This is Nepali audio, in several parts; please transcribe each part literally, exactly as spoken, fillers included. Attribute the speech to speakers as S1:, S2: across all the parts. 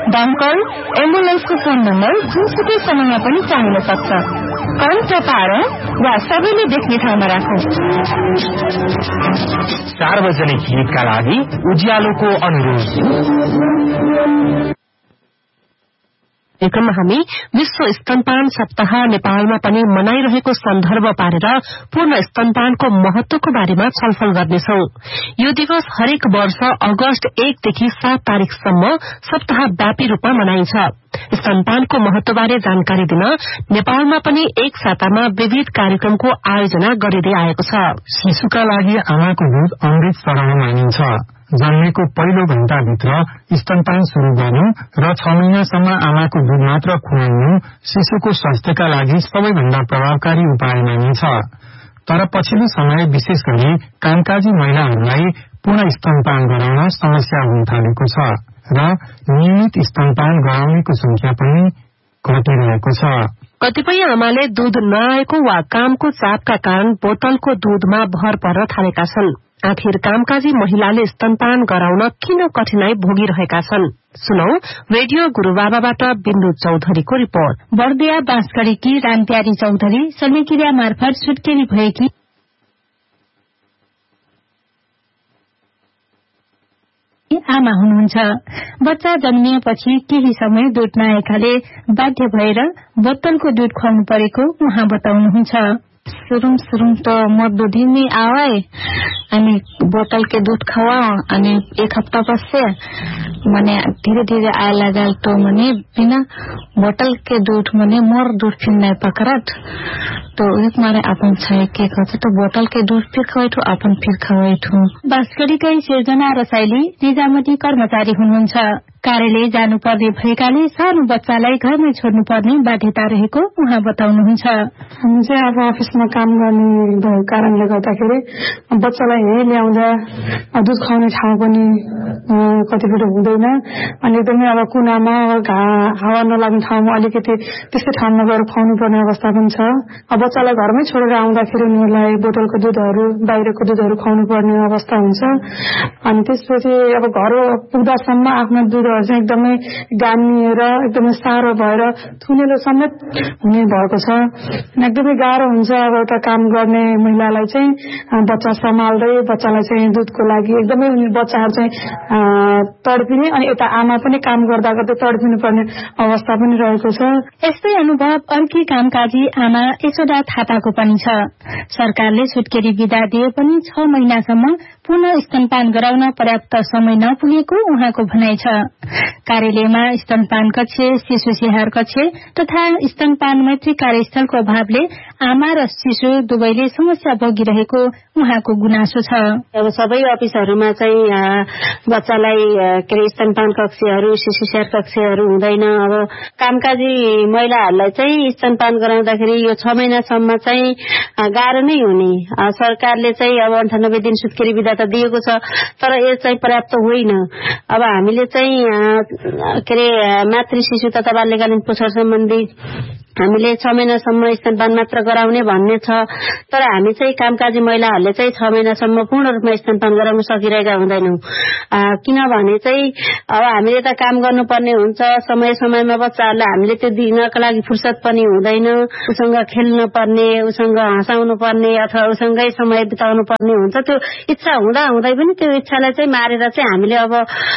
S1: दमकल एम्बुलेन्सको फोन नम्बर जुनसुकै समयमा पनि चाहिन सक्छ। कम चपाएर वा सबैले देख्ने ठाउँमा राखौं।
S2: सार्वजनिक हितका लागि उज्यालोको अनुरोध।
S3: कार्यक्रममा हामी विश्व स्तनपान सप्ताह नेपालमा पनि मनाइरहेको सन्दर्भ पारेर पूर्ण स्तनपानको महत्वको बारेमा छलफल गर्नेछौ। यो दिवस हरेक वर्ष अगस्त एकदेखि सात तारीकसम्म सप्ताहव्यापी रूपमा मनाइन्छ। स्तनपानको महत्वबारे जानकारी दिन नेपालमा पनि एक सातामा विविध कार्यक्रमको आयोजना गरिँदै आएको छ।
S4: शिशुका लागि आमाको दूध अमृत सरह मानिन्छ। जन्मेको पहिलो घण्टाभित्र स्तनपान शुरू गर्नु र छ महिनासम्म आमाको दूध मात्र खुवाउनु शिशुको स्वास्थ्यका लागि सबैभन्दा प्रभावकारी उपाय मानिन्छ। तर पछिल्लो समय विशेष गरी कामकाजी महिलाहरूलाई पूर्ण स्तनपान गराउन समस्या हुन थालेको छ र नियमित स्तनपान गराउनेको संख्या पनि घटिरहेको छ।
S3: कतिपय आमाले दूध नआएको वा कामको चापका कारण बोतलको दूधमा भर पर्न थालेका छन्। आखिर कामकाजी महिलाले स्तनपान गराउन किन कठिनाई भोगिरहेका छन्? सुनौ रेडियो गुरूबाबाबाट बिन्दु चौधरीको रिपोर्ट।
S1: बर्दिया बाँसगढीकी रामप्यारी चौधरी शल्यक्रिया मार्फत सुत्केरी भएकी आमा हुनुहुन्छ। बच्चा जन्मिएपछि केही समय दूध नआएकाले बाध्य भएर बोतलको दूध खुवाउनु परेको उहाँ बताउनुहुन्छ।
S5: सुरुम सुरुम तो म दूधी में आवे अनि बोतल के दूध खवाओ अनि एक हफ्ता बाद से मने धीरे धीरे आए लगा तो मने बिना बोतल के दूध मने मोर दूध फिर नहीं पकड़त तो एक मारे अपन छाए के कहते तो बोतल के दूध फिर खवाई थो अपन फिर खवाई थो।
S1: बाँसगढीकै सिर्जना रसाइली निजामती कर्मचारी हुनुहुन्छ। कार्यालय जानुपर्ने भएकाले सानो बच्चालाई घरमै छोड्नुपर्ने बाध्यता रहेको उहाँ बताउनुहुन्छ।
S6: हामी चाहिँ अब अफिसमा काम गर्ने भएको कारणले गर्दाखेरि बच्चालाई यही ल्याउँदा दूध खुवाउने ठाउँ पनि कतिपय हुँदैन अनि एकदमै अब कुनामा हावा नलाग्ने ठाउँमा अलिकति त्यस्तै ठाउँमा गएर खुवाउनु पर्ने अवस्था पनि छ। अब बच्चालाई घरमै छोडेर आउँदाखेरि उनीहरूलाई बोतलको दुधहरू बाहिरको दुधहरू खुवाउनु पर्ने अवस्था हुन्छ अनि त्यसपछि अब घर पुग्दासम्म आफ्नो दुधहरू चाहिँ एकदमै गानिएर एकदमै साह्रो भएर थुनेलो समेत हुने भएको छ। एकदमै गाह्रो हुन्छ अब एउटा काम गर्ने महिलालाई चाहिँ बच्चा सम्हाल्दै बच्चालाई चाहिँ दुधको लागि एकदमै बच्चाहरू चाहिँ तडपिने अनि यता आमा पनि काम गर्दा गर्दै तडपिनु पर्ने अवस्था पनि रहेको छ।
S1: यस्तै अनुभव अर्की कामकाजी आमा यशोदा थापाको पनि छ। सरकारले सुत्केरी बिदा दिए पनि छ महिनासम्म पुनः स्तनपान गराउन पर्याप्त समय नपुगेको उहाँको भनाइ छ। कार्यालयमा स्तनपान कक्ष, शिशु स्याहार कक्ष तथा स्तनपान मैत्री कार्यस्थलको अभावले आमा र शिशु दुवैले समस्या भोगिरहेको उहाँको गुनासो छ।
S5: अब सबै अफिसहरूमा चाहिँ बच्चालाई के अरे स्तनपान कक्षहरू, शिशु स्याहार कक्षहरू हुँदैन। अब कामकाजी महिलाहरूलाई चाहिँ स्तनपान गराउँदाखेरि यो छ महिनासम्म चाहिँ गाह्रो नै हुने। सरकारले चाहिँ अब अन्ठानब्बे दिन सुत्केरी बिदा त दिएको छ तर यो चाहिँ पर्याप्त होइन। अब हामीले चाहिँ के अरे मातृ शिशु तथा बाल्यकालीन पोषण सम्बन्धी हामीले छ महिनासम्म स्तनपान मात्र गराउने भन्ने छ तर हामी चाहिँ कामकाजी महिलाहरूले चाहिँ छ महिनासम्म पूर्ण रूपमा स्तनपान गराउन सकिरहेका हुँदैनौँ। किनभने चाहिँ अब हामीले त काम गर्नुपर्ने हुन्छ, समय समयमा बच्चाहरूलाई हामीले त्यो दिनका लागि फुर्सद पनि हुँदैन। उसँग खेल्न पर्ने, उसँग हँसाउनु पर्ने अथवा उसँगै समय बिताउनु पर्ने हुन्छ। त्यो इच्छा हुँदा हुँदै पनि त्यो इच्छालाई चाहिँ मारेर चाहिँ हामीले अब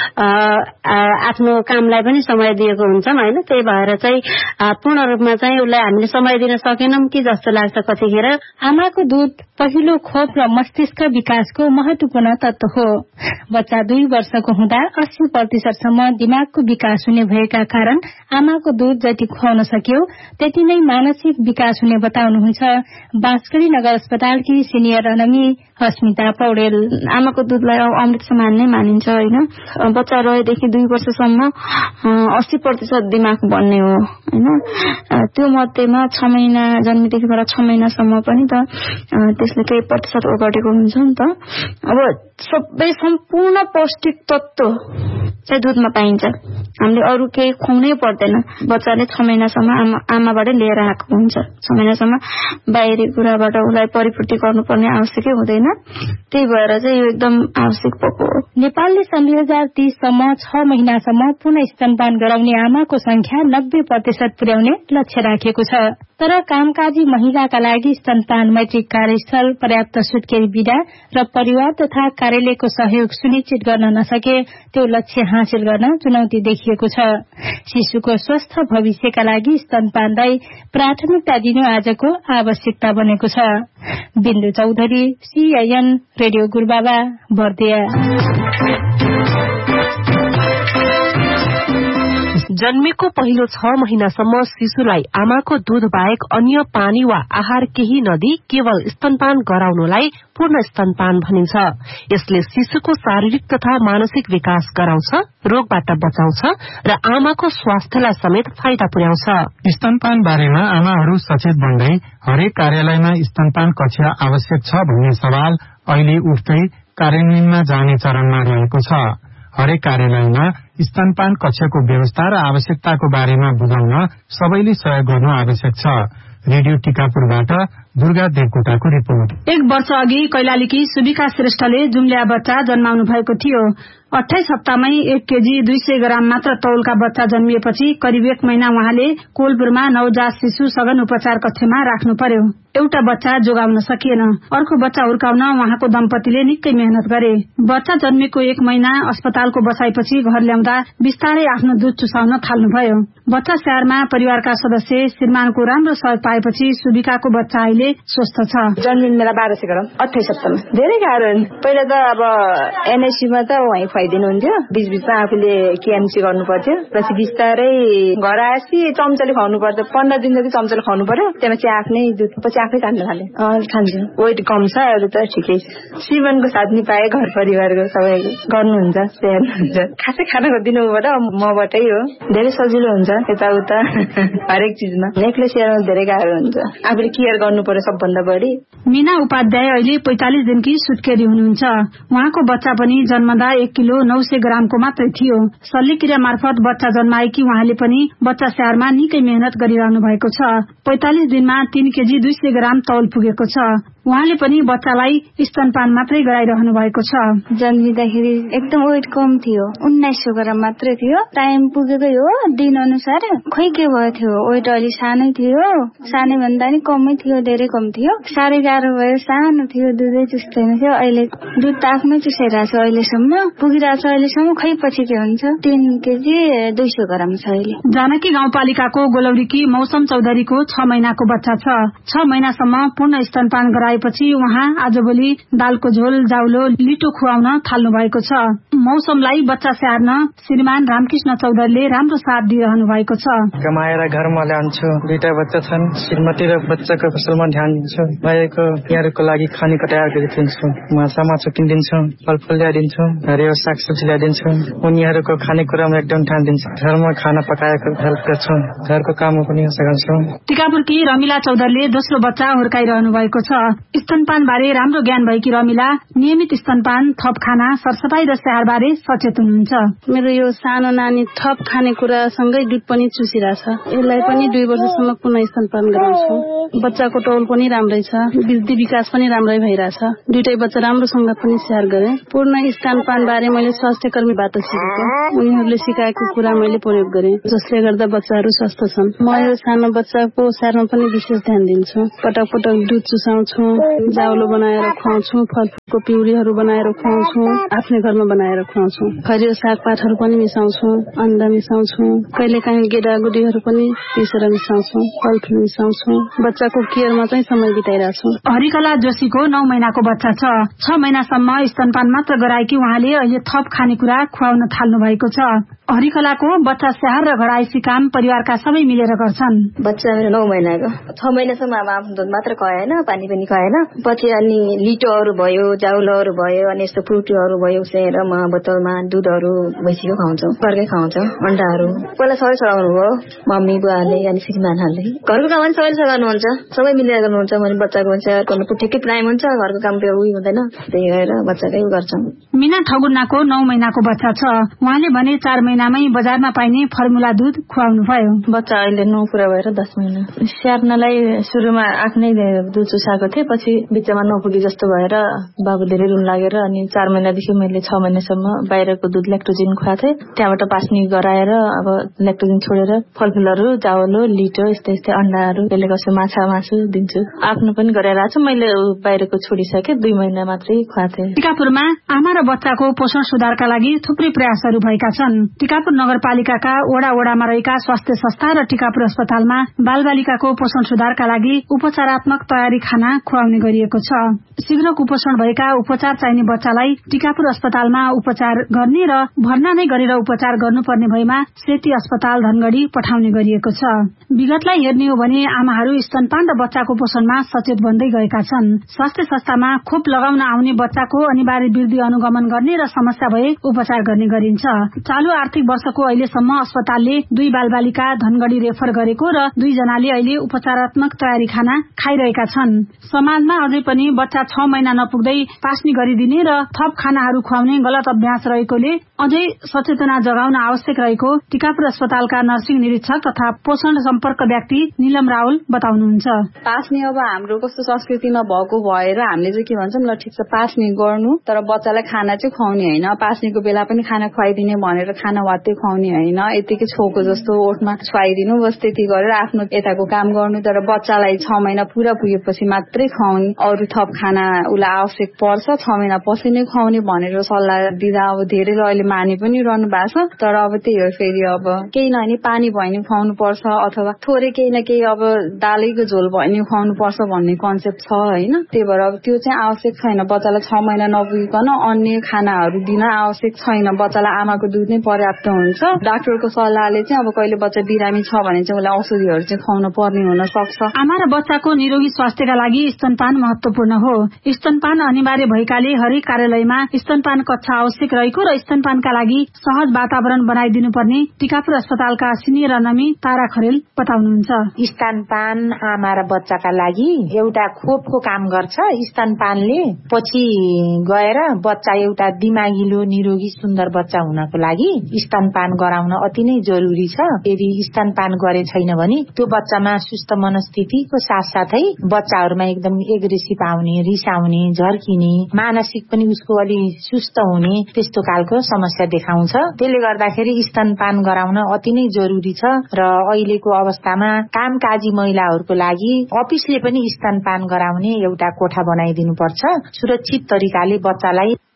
S5: आफ्नो कामलाई पनि समय दिएको हुन्छौँ होइन। त्यही भएर चाहिँ पूर्ण रूपमा चाहिँ उसलाई हामीले समय दिन सकेनौं कि जस्तो लाग्छ कतिखेर।
S1: आमाको दूध पहिलो खोप र मस्तिष्क विकासको महत्वपूर्ण तत्व हो। बच्चा दुई वर्षको हुँदा अस्सी प्रतिशतसम्म दिमागको विकास हुने भएका कारण आमाको दूध जति खुवाउन सक्यो त्यति नै मानसिक विकास हुने बताउनुहुन्छ बाँसगढी नगर अस्पतालकी सिनियर अनमी अस्मिता पौडेल।
S5: आमाको दूधलाई अमृत समान नै मानिन्छ होइन। बच्चा रहेदेखि दुई वर्षसम्म अस्सी प्रतिशत दिमाग बन्ने हो होइन। त्यो मध्येमा छ महिना जन्मेदेखिबाट छ महिनासम्म पनि त त्यसले केही प्रतिशत ओगटेको हुन्छ नि त। अब
S7: सबै सम्पूर्ण पौष्टिक तत्त्व चाहिँ दुधमा पाइन्छ। हामीले अरू केही खुवाउनै पर्दैन। बच्चाले छ महिनासम्म आमा आमाबाट लिएर आएको हुन्छ। छ महिनासम्म बाहिरी कुराबाट उसलाई परिपूर्ति गर्नुपर्ने आवश्यकै हुँदैन। त्यही भएर चाहिँ यो एकदम आवश्यक भएको हो।
S1: नेपालले सन् दुई हजार तीससम्म छ महिनासम्म पुनः स्तनपान गराउने आमाको संख्या नब्बे प्रतिशत पुर्याउने लक्ष्य राखेको छ। तर कामकाजी महिलाका लागि स्तनपान मैत्रिक कार्यस्थल, पर्याप्त सुत्केरी विधा र परिवार तथा कार्यालयको सहयोग सुनिश्चित गर्न नसके त्यो लक्ष्य हासिल गर्न चुनौती देखिएको छ। शिशुको स्वस्थ भविष्यका लागि स्तनपानलाई प्राथमिकता दिनु आजको आवश्यकता बनेको छ। बिन्दु चौधरी, सीआईएन रेडियो गुरुबाबा, बर्दिया।
S3: जन्मेको पहिलो छ महिनासम्म शिशुलाई आमाको दूध बाहेक अन्य पानी वा आहार केही नदिई केवल स्तनपान गराउनुलाई पूर्ण स्तनपान भनिन्छ। यसले शिशुको शारीरिक तथा मानसिक विकास गराउँछ, रोगबाट बचाउँछ र आमाको स्वास्थ्यलाई समेत फाइदा पुर्याउँछ।
S4: स्तनपान बारेमा आमाहरू सचेत बन्दै हरेक कार्यालयमा स्तनपान कक्ष आवश्यक छ भन्ने सवाल अहिले उठ्दै कार्यान्वयनमा जाने चरणमा रहेको छ। हरेक कार्यालयमा स्तनपान कक्षको व्यवस्था र आवश्यकताको बारेमा बुझाउन सबैले सहयोग गर्नु आवश्यक छ। Radio टिकापुरबाट Durga देवकोटाको report.
S6: एक वर्ष अघि कैलालीकी सुबिका श्रेष्ठले जुम्ल्या बच्चा जन्माउनु भएको थियो। अठाइस हप्तामै एक केजी दुई सय ग्राम मात्र तौलका बच्चा जन्मिएपछि करिब एक महिना उहाँले कोलपुरमा नवजात शिशु सघन उपचार कक्षमा राख्नु पर्यो। एउटा बच्चा जोगाउन सकिएन। अर्को बच्चा हुर्काउन उहाँको दम्पतिले निकै मेहनत गरे। बच्चा जन्मेको एक महिना अस्पतालको बसाएपछि घर ल्याउँदा बिस्तारै आफ्नो दूध चुसाउन थाल्नुभयो। बच्चा स्याहारमा परिवारका सदस्य श्रीमानको राम्रो सहयोग पाएपछि सुबिकाको बच्चा अहिले स्वस्थ छ।
S7: जन्मिन मेरा बाह्र सय ग्राम अठाइस हप्तामा धेरै गाह्रो। पहिला त अब एनएसीमा त उहाँ खुवाइदिनुहुन्थ्यो, बीच बीचमा आफूले केएमसी गर्नु पर्थ्यो। पछि बिस्तारै घर आएपछि चम्चाले खुवाउनु पर्थ्यो। पन्ध्र दिन जति चम्चाले खुवाउनु पर्यो। त्यसपछि आफ्नै दुध पछि आफै खान थाले। खान्छु। वेट कम छ, अरू त ठिकै छ। जीवनको साथ नि पाए, घर परिवारको सबै गर्नुहुन्छ, स्याहार्नुहुन्छ। खासै खानाको दिनुबाट मबाटै हो। धेरै सजिलो हुन्छ यताउता हरेक चिजमा। एक्लै स्याहार्नु धेरै गाह्रो हुन्छ। आफूले केयर गर्नु पर्यो सबभन्दा बढी।
S6: मीना उपाध्याय अहिले पैंतालिस दिनकी सुत्केरी हुनुहुन्छ। उहाँको बच्चा पनि जन्मदा एक किलो नौ सय ग्रामको मात्रै थियो। शल्यक्रिया मार्फत बच्चा जन्माएकी उहाँले पनि बच्चा स्याहारमा निकै मेहनत गरिरहनु भएको छ। पैंतालिस दिनमा तीन केजी दुई सय ग्राम तौल पुगेको छ। उहाँले पनि बच्चालाई स्तनपान मात्रै गराइरहनु भएको छ।
S7: जन्मिँदाखेरि एकदम वेट कम थियो, उन्नाइस सय ग्राम मात्रै थियो। टाइम पुगेकै हो, दिन अनुसार खै के भयो थियो। वेट अलि सानै थियो, सानै भन्दा नि कमै थियो, धेरै कम थियो। साह्रै गाह्रो भयो, सानो थियो, दुधै चुस्दैन थियो। अहिले दुध त आफ्नै चुसाइरहेको छ, अहिलेसम्म पुगिरहेको छ। अहिलेसम्म खै पछि के हुन्छ। तीन केजी दुई सय ग्राम छ अहिले।
S6: जानकी गाउँपालिकाको गोलौरीकी मौसम चौधरीको छ महिनाको बच्चा छ। छ महिनासम्म पूर्ण स्तनपान गराएपछि उहाँ आजभोलि दालको झोल, जाउलो, लिटो खुवाउन थाल्नु भएको छ। मौसमलाई बच्चा स्याहार्न श्रीमान रामकृष्ण चौधरीले राम्रो साथ दिइरहनु भएको छ।
S8: कमाएर घरमा ल्याउँछु। दुईटा बच्चा छन्। श्रीमती र बच्चाको फसलमा ध्यान दिन्छु। भएको यहाँहरूको लागि खाने कटाएर दिन्छु। माछा मासु किनिदिन्छु, फलफुल ल्याइदिन्छु, हरियो सागसब्जी ल्याइदिन्छु। उनीहरूको खानेकुरामा एकदम ध्यान दिन्छु। घरमा खाना पकाएको हेल्प गर्छु। घरको काम पनि सघाउँछु।
S6: टिकापुरकी रमिला चौधरीले दोस्रो बच्चा हुर्काइरहनु भएको छ। स्तनपान बारे राम्रो ज्ञान भएकी रमिला नियमित स्तनपान, थप खाना, सरसफाई र स्याहार बारे सचेत हुनुहुन्छ।
S5: मेरो यो सानो नानी थप खानेकुरासँगै दुध पनि चुसिरहेछ। यसलाई पनि दुई वर्षसम्म पुनः स्तनपान गराउँछु। बच्चाको तौल पनि राम्रै छ, वृद्धि विकास पनि राम्रै भइरहेछ। दुईटै बच्चा राम्रोसँग पनि स्याहार गरे। पूर्ण स्तनपान बारे मैले स्वास्थ्य कर्मीबाट सिकेको। उनीहरूले सिकाएको कुरा मैले प्रयोग गरेँ, जसले गर्दा बच्चाहरू स्वस्थ छन्। म यो सानो बच्चाको स्याहारमा पनि विशेष ध्यान दिन्छु। पटक पटक दुध चुसाउँछु, जाउलो बनाएर खुवाउँछु, फलफुलको पिउरीहरू बनाएर खुवाउँछु, आफ्नै घरमा बनाएर खुवाउँछु। हरियो सागपातहरू पनि मिसाउँछु, अन्डा मिसाउँछु, कहिलेकाहीँ गेडागुडीहरू पनि पिसेर मिसाउँछु, फलफुल मिसाउँछु। बच्चाको केयरमा चाहिँ समय बिताइरहेछु।
S6: हरिकला जोशीको नौ महिनाको बच्चा छ। छ महिनासम्म स्तनपान मात्र गराएकी उहाँले अहिले थप खानेकुरा खुवाउन थाल्नु भएको छ।
S1: हरिकलाको बच्चा स्याहार र घरायसी काम परिवारका सबै मिलेर गर्छन्।
S7: बच्चा मेरो नौ महिनाको छ महिनासम्म अब आफ्नो दुध मात्र खुवाएन, पानी पनि खुवाएन। पछि अनि लिटोहरू भयो, जाउलोहरू भयो, अनि यस्तो फ्रुटीहरू भयो, उसेर म बोतलमा दुधहरू भैँसीको खुवाउँछौँ, घरकै खुवाउँछौँ, अन्डाहरू। पहिला सबै चलाउनु भयो मम्मी बुवाले अनि सिक्मानहरूले। घरको काम पनि सबैले गर्नुहुन्छ, सबै मिलेर गर्नुहुन्छ। मैले बच्चाको स्याहार गर्नु ठिकै टाइम हुन्छ, घरको काम त्यो उयो हुँदैन, त्यही भएर बच्चाकै गर्छौँ।
S1: मिना ठगुन्नाको नौ महिनाको बच्चा छ। उहाँले भने चार महिनामै बजारमा पाइने फर्मुला दुध खुवाउनु भयो।
S7: बच्चा अहिले नौ पुरा भएर दस महिना। स्याहार्नलाई सुरुमा आफ्नै दुध चुसाएको थिएँ, पछि बिचमा नपुगे जस्तो भएर बाबु धेरै रुन लागेर अनि चार महिनादेखि मैले छ महिनासम्म बाहिरको दुध ल्याक्टोजिन खुवाएको थिएँ। त्यहाँबाट पास्नी गराएर अब ल्याक्टोजिन छोडेर फलफुलहरू, चावल, लिटो, यस्तै यस्तै अन्डाहरू, त्यसले कसो माछा मासु दिन्छु। आफ्नो पनि गरेर आएको छु। मैले बाहिरको छोडिसकेँ, दुई महिना मात्रै खुवाएको थिएँ।
S1: टिकापुरमा आमा र बच्चाको पोषण सुधारका लागि थुप्रै प्रयासहरू भएका छन्। टिकापुर नगरपालिकाका वडा वडामा रहेका स्वास्थ्य संस्था र टिकापुर अस्पतालमा बालबालिकाको पोषण सुधारका लागि उपचारात्मक तयारी खाना खुवाउने गरिएको छ। शीघ्र कुपोषण भएका उपचार चाहिने बच्चालाई टिकापुर अस्पतालमा उपचार गर्ने र भर्ना नै गरेर उपचार गर्नुपर्ने भएमा सेती अस्पताल धनगढ़ी पठाउने गरिएको छ। विगतलाई हेर्ने हो भने आमाहरू स्तनपान र बच्चाको पोषणमा सचेत बन्दै गएका छन्। स्वास्थ्य संस्थामा खोप लगाउन आउने बच्चाको अनिवार्य वृद्धि अनुगमन गर्ने र समस्या भए उपचार गर्ने गरिन्छ। चालू आर्थिक वर्षको अहिलेसम्म अस्पतालले दुई बालबालिका धनगढ़ी रेफर गरेको र दुई जनाले अहिले उपचारात्मक तयारी खाना खाइरहेका छन्। समाजमा अझै पनि बच्चा छ महिना नपुग्दै पास्नी गरिदिने र थप खानाहरू खुवाउने गलत अभ्यास रहेकोले अझै सचेतना जगाउन आवश्यक रहेको टिकापुर अस्पतालका नर्सिङ निरीक्षक तथा पोषण सम्पर्क व्यक्ति निलम रावल बताउनुहुन्छ।
S7: पास्नी अब हाम्रो कस्तो संस्कृतिमा भएको भएर हामीले चाहिँ के भन्छौँ, ल ठिक छ पास्नी गर्नु, तर बच्चालाई खाना चाहिँ खुवाउने होइन। पास्नीको बेला पनि खाना खुवाइदिने भनेर खाना वात्तै खुवाउने होइन। यतिकै छोको जस्तो ओठमा खुवाइदिनु, बस त्यति गरेर आफ्नो यताको काम गर्नु। तर बच्चालाई छ महिना पुरा पुगेपछि मात्रै खुवाउने, अरू थप खाना उसलाई आवश्यक पर्छ, छ महिना पछि नै खुवाउने भनेर सल्लाह दिँदा अब धेरै अहिले मानि पनि रहनु भएको छ। तर अब त्यही हो, फेरि अब केही नभए पानी भयो भने खुवाउनु पर्छ, अथवा थोरै केही न केही अब दालैको झोल भयो भने खुवाउनु पर्छ भन्ने कन्सेप्ट छ होइन। त्यही भएर अब त्यो चाहिँ आवश्यक छैन। बच्चालाई छ महिना नपुगिकन अन्य खानाहरू दिन आवश्यक छैन। बच्चालाई आमाको दुध नै पर्याप्त हुन्छ। डाक्टरको सल्लाहले चाहिँ अब कहिले बच्चा बिरामी छ भने चाहिँ उसलाई औषधिहरू चाहिँ खुवाउन पर्ने हुन सक्छ।
S1: आमा र बच्चाको निरोगी स्वास्थ्यका लागि स्तनपान महत्वपूर्ण हो। स्तनपान अनिवार्य भएकाले हरेक कार्यालयमा स्तनपान कक्षा आवश्यक रहेको र स्तनपानका लागि सहज वातावरण बनाइदिनु पर्ने टिकापुर अस्पतालका सिनियर अनमी तारा खरेल बताउनुहुन्छ।
S9: स्तनपान आमा र बच्चाका लागि एउटा खोपको काम गर्छ। स्तनपानले पछि गएर बच्चा एउटा दिमागिलो निरोगी सुन्दर बच्चा हुनको लागि स्तनपान गराउन अति नै जरुरी छ। यदि स्तनपान गरे छैन भने त्यो बच्चामा सुस्त मनस्थितिको साथसाथै बच्चाहरूमा एकदम एग्रेसिभ आउने, रिसाउने, झर्किने, मानसिक पनि उसको अलि सुस्त हुने, त्यस्तो खालको समस्या देखाउँछ। त्यसले गर्दाखेरि स्तनपान गराउन अति नै जरुरी छ। र अहिलेको अवस्थामा कामकाजी महिलाहरूको लागि अफिसले पनि स्तनपान गराउने एउटा कोठा बनाइदिनु पर्छ। सुरक्षित तरिकाले बच्चालाई